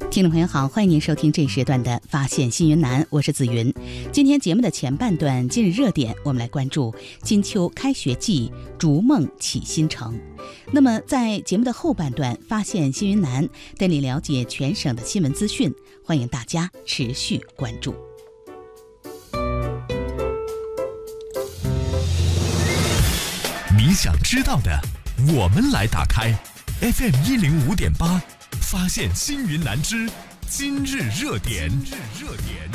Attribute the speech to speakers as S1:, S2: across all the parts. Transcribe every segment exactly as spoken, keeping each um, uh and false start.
S1: 听众朋友好，欢迎您收听这一时段的《发现新云南》，我是紫云。今天节目的前半段今日热点，我们来关注金秋开学季，逐梦启新城。那么在节目的后半段，《发现新云南》带你了解全省的新闻资讯，欢迎大家持续关注。
S2: 你想知道的，我们来打开 F M 一零五点八。发现新云南之今日热点。今日热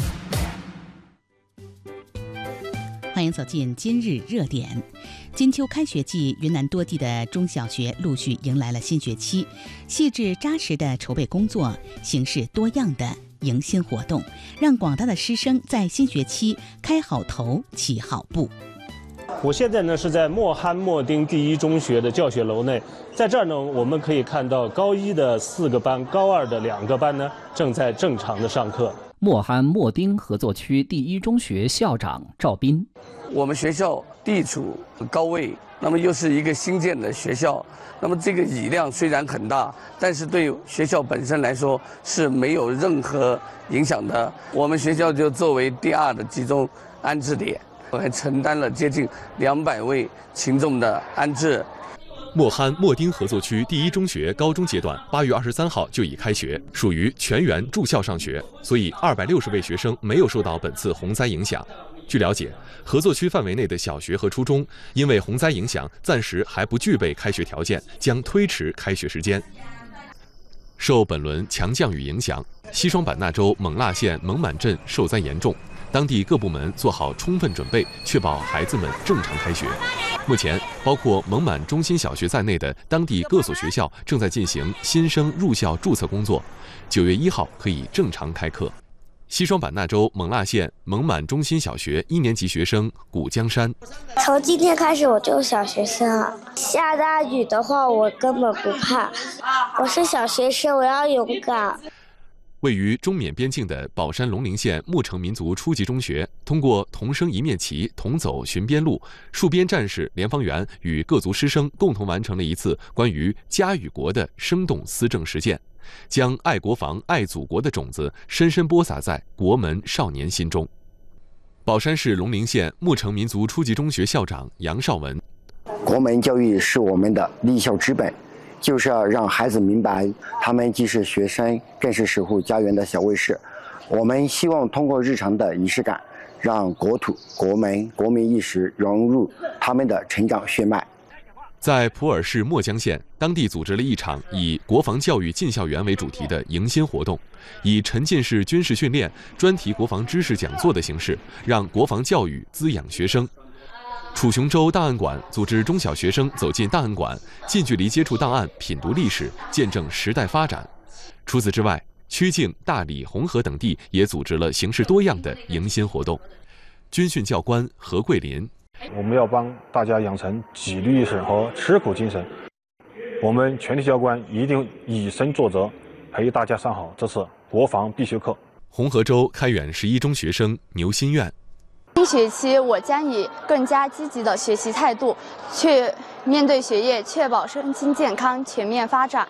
S1: 点，欢迎走进今日热点。金秋开学季，云南多地的中小学陆续迎来了新学期，细致扎实的筹备工作，形式多样的迎新活动，让广大的师生在新学期开好头，起好步。
S3: 我现在呢是在莫罕默丁第一中学的教学楼内，在这儿呢我们可以看到高一的四个班，高二的两个班呢正在正常的上课。
S4: 莫罕默丁合作区第一中学校长赵斌：
S5: 我们学校地处高位，那么又是一个新建的学校，那么这个雨量虽然很大，但是对学校本身来说是没有任何影响的。我们学校就作为第二的集中安置点，还承担了接近两百位群众的安置。
S6: 莫罕默丁合作区第一中学高中阶段八月二十三号就已开学，属于全员住校上学，所以二百六十位学生没有受到本次洪灾影响。据了解，合作区范围内的小学和初中因为洪灾影响，暂时还不具备开学条件，将推迟开学时间。受本轮强降雨影响，西双版纳州勐腊县勐满镇受灾严重。当地各部门做好充分准备，确保孩子们正常开学。目前，包括勐满中心小学在内的当地各所学校正在进行新生入校注册工作，九月一号可以正常开课。西双版纳州勐腊县勐满中心小学一年级学生古江山：
S7: 从今天开始我就小学生了，下大雨的话我根本不怕，我是小学生，我要勇敢。
S6: 位于中缅边境的保山龙陵县牧城民族初级中学，通过同声一面旗、同走寻边路、戍边战士联防员与各族师生共同完成了一次关于家与国的生动思政实践，将爱国防、爱祖国的种子深深播撒在国门少年心中。保山市龙陵县牧城民族初级中学校长杨绍文：
S8: 国门教育是我们的立校之本，就是要让孩子明白，他们既是学生，更是守护家园的小卫士。我们希望通过日常的仪式感，让国土、国门、国民意识融入他们的成长血脉。
S6: 在普洱市墨江县，当地组织了一场以国防教育进校园为主题的迎新活动，以沉浸式军事训练、专题国防知识讲座的形式，让国防教育滋养学生。楚雄州档案馆组织中小学生走进档案馆，近距离接触档案，品读历史，见证时代发展。除此之外，曲靖、大理、红河等地也组织了形式多样的迎新活动。军训教官何桂林：
S9: 我们要帮大家养成纪律意识和吃苦精神，我们全体教官一定以身作则，陪大家上好这次国防必修课。
S6: 红河州开远十一中学生牛心愿：
S10: 新学期我将以更加积极的学习态度去面对学业，确保身心健康全面发展。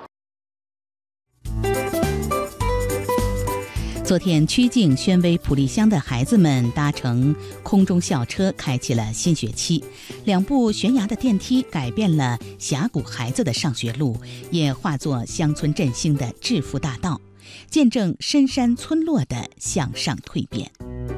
S1: 昨天，曲靖、宣威、普利乡的孩子们搭乘空中校车，开启了新学期。两部悬崖的电梯改变了峡谷孩子的上学路，也化作乡村振兴的致富大道，见证深山村落的向上蜕变。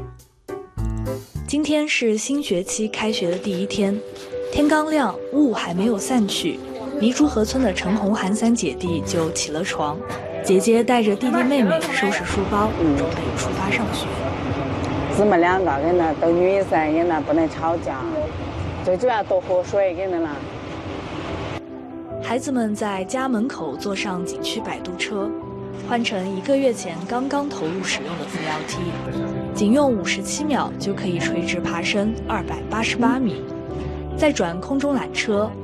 S11: 今天是新学期开学的第一天，天刚亮，雾还没有散去，泥竹河村的陈红涵三姐弟就起了床。姐姐带着弟弟妹妹收拾书包，准备出发上学。
S12: 姊妹两个跟那都女生，跟那不能吵架，最主要多喝水，跟那啦。
S11: 孩子们在家门口坐上景区摆渡车，换成一个月前刚刚投入使用的扶摇梯，仅用五十七秒就可以垂直爬升二百八十八米。再转空中缆车，